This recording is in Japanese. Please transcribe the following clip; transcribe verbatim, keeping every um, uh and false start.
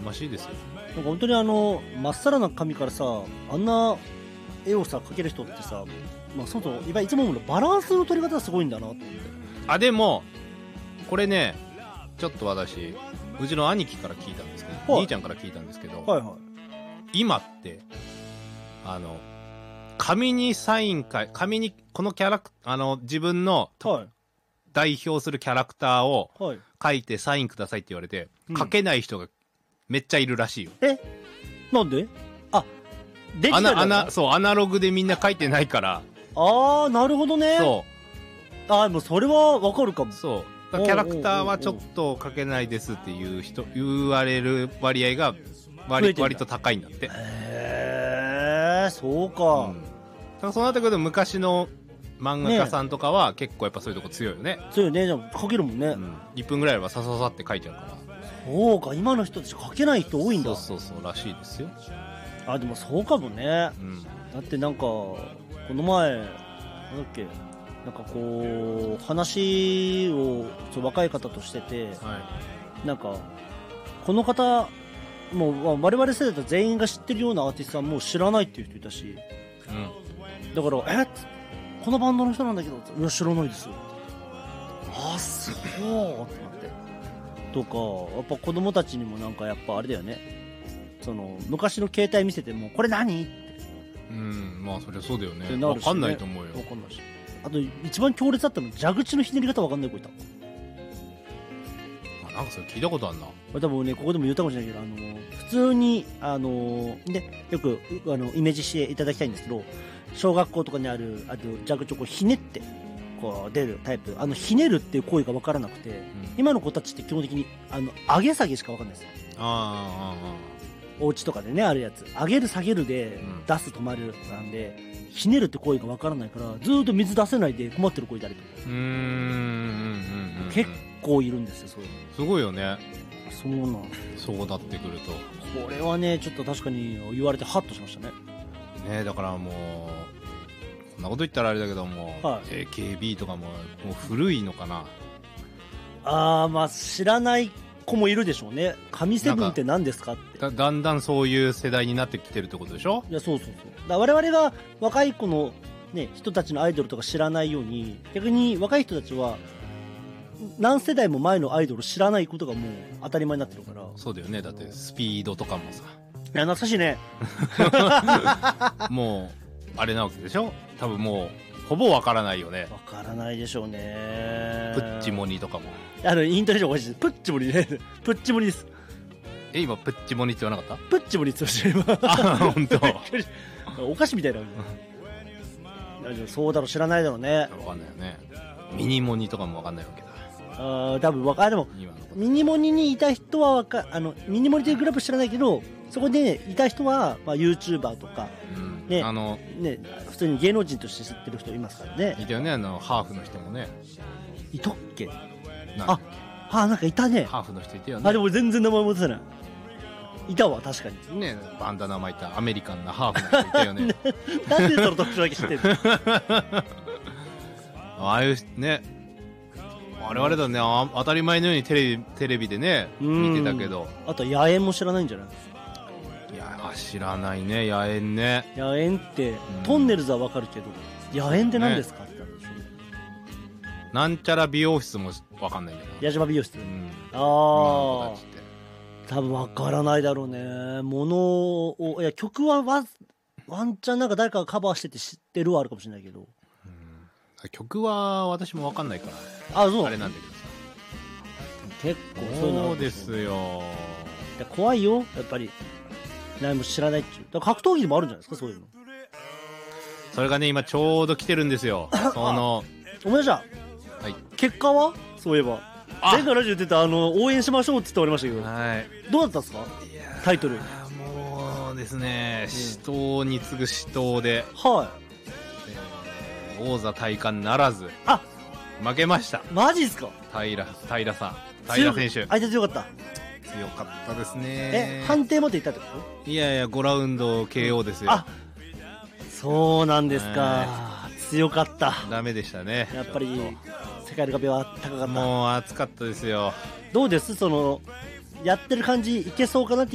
ましいですよ。 なんか本当にあのまっさらな紙からさあんな絵をさ描ける人ってさ、まあ、そもそもいつも思うのバランスの取り方がすごいんだなって。 あでもこれねちょっと私うちの兄貴から聞いたんですけど、はい、兄ちゃんから聞いたんですけど、 はいはい、 今ってあの紙にサインか紙にこのキャラクあの自分の、はい、代表するキャラクターを書いてサインくださいって言われて、はい、書けない人がめっちゃいるらしいよ。 えなんで？あデジタルだな。 アナそうアナログでみんな書いてないから。 ああなるほどね。 そうあもうそれはわかるかも。 そうキャラクターはちょっと書けないですっていう人言われる割合が 割, 割と高いんだって。 へえそうか、うん、 だからそうなってくると昔の漫画家さんとかは結構やっぱそういうとこ強いよね。 強いね。じゃあ書けるもんね、うん、 いっぷんぐらいはさささって書いちゃうから。 そうか今の人たち書けない人多いんだ。 そうそうそうらしいですよ。 あでもそうかもね、うん、だってなんかこの前なんだっけなんかこう話をそう若い方としてて、はい、なんかこの方もう我々世代だと全員が知ってるようなアーティストはもう知らないっていう人いたし、うん、だからえこのバンドの人なんだけどいや知らないですよあそうってなってとかやっぱ子供たちにもなんかやっぱあれだよねその昔の携帯見せてもこれ何ってうんまあそりゃそうだよね分かんないと思うよ。 分かんないしあと一番強烈だったの蛇口のひねり方分かんない子いた。 あなんかそれ聞いたことあるな。 多分ねここでも言ったかもしれないけどあの普通にあのねよくあのイメージしていただきたいんですけど小学校とかにあるあと蛇口をこうひねってこう出るタイプあのひねるっていう行為が分からなくて、うん、今の子たちって基本的にあの上げ下げしか分かんないですよ。ああお家とかでねあるやつ上げる下げるで出す止まるなんで、うん、ひねるって行為が分からないからずーっと水出せないで困ってる子いたりとかうーんうんうん結構いるんですよ。そういうのすごいよね。 そうなんそうなってくるとこれはねちょっと確かに言われてハッとしましたね。 ねだからもうこんなこと言ったらあれだけども、はい、エーケービー とかももう古いのかな。 あーまあ知らない子もいるでしょうね。神セブンって何ですかってだ, だんだんそういう世代になってきてるってことでしょ。 いやそうそうそうだ我々が若い子の、ね、人たちのアイドルとか知らないように逆に若い人たちは何世代も前のアイドル知らないことがもう当たり前になってるから。 そうだよね。だってスピードとかもさいや懐かしいねもうあれなわけでしょ。多分もうほぼわからないよね。 わからないでしょうね。 プッチモニとかもあのイントネーションおかしいです。プッチモニねプッチモニです。 え今プッチモニって言わなかった。 プッチモニって言ってました今。 あ本当お菓子みたいなそうだろう知らないだろうね。 わかんないよね。ミニモニとかもわかんないわけだ。 あ多分わかでもミニモニにいた人はわかあのミニモニというグループ知らないけどそこで、ね、いた人は、まあ、YouTuber とか、うんね、あのね普通に芸能人として知ってる人いますからね。 いたよねあのハーフの人もね。 いたっけ。ああなんかいたね。 ハーフの人いたよね。 あでも全然名前戻せない。いたわ確かにねバンダナ巻いたアメリカンなハーフの人いたよねなんでその特徴だけ知ってるのああいうね我々だねあ当たり前のようにテレビテレビでね見てたけどあと野猿も知らないんじゃないですか。 いや知らないね野猿ね。 野猿ってトンネルズはわかるけど野猿って何ですか、ね、って言ったんでしょ。 なんちゃら美容室もわかんないんだな。 矢島美容室、うん、ああ多分わからないだろうね。ものをいや曲はワワンチャンなんか誰かがカバーしてて知ってるはあるかもしれないけど、 うん、曲は私もわかんないからあそうあれなんだけどさ結構そういうのそうですよ。 いや怖いよやっぱり何も知らないっていうだから格闘技でもあるんじゃないですかそういうの。 それがね今ちょうど来てるんですよそのお前じゃはい結果はそういえば前回ラジオ出てたあの応援しましょうって言っておりましたけど、はい、どうだったんですかタイトル。 もうですね、うん、死闘に次ぐ死闘で、 はい、 えー、王座体感ならずあ負けました。 マジっすか。 平平さん平選手相手強かった。 強かったですね。 え判定までいったってこと。 いやいやごラウンド ケーオー ですよ。 あそうなんですか。強かった。 ダメでしたね。 やっぱり世界の壁は高かった。 もう熱かったですよ。 どうですそのやってる感じいけそうかなって